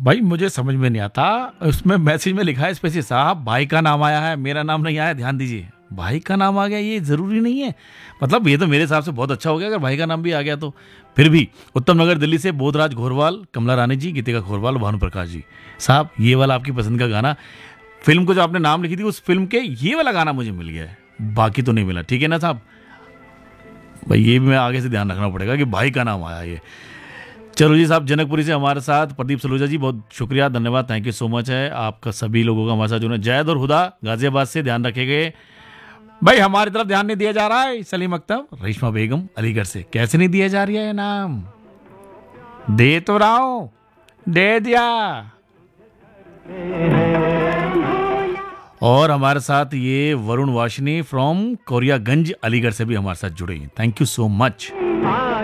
भाई मुझे समझ में नहीं आता, उसमें मैसेज में लिखा है स्पेशली साहब भाई का नाम आया है, मेरा नाम नहीं आया, ध्यान दीजिए। भाई का नाम आ गया, ये ज़रूरी नहीं है। मतलब ये तो मेरे हिसाब से बहुत अच्छा हो गया अगर भाई का नाम भी आ गया तो। फिर भी उत्तम नगर दिल्ली से बोधराज घोरवाल, कमला रानी जी, गीतिका घोरवाल, भानु प्रकाश जी। साहब ये वाला आपकी पसंद का गाना, फिल्म को जो आपने नाम लिखी थी उस फिल्म के ये वाला गाना मुझे मिल गया है, बाकी तो नहीं मिला। ठीक है ना साहब? भाई ये भी मैं आगे से ध्यान रखना पड़ेगा कि भाई का नाम आया ये। चलो जी साहब, जनकपुरी से हमारे साथ प्रदीप सलूजा जी, बहुत शुक्रिया, धन्यवाद, थैंक यू सो मच है आपका सभी लोगों का हमारे साथ जुड़ना। जैद और हुदा गाजियाबाद से ध्यान रखेंगे। भाई हमारी तरफ ध्यान नहीं दिया जा रहा है। सलीम अख्तर, रेशमा बेगम अलीगढ़ से, कैसे नहीं दिया जा रही है ये नाम? दे तो रहा हूं, दे दिया। और हमारे साथ ये वरुण वाशिनी फ्रॉम कोरियागंज अलीगढ़ से भी हमारे साथ जुड़े हैं, थैंक यू सो मच।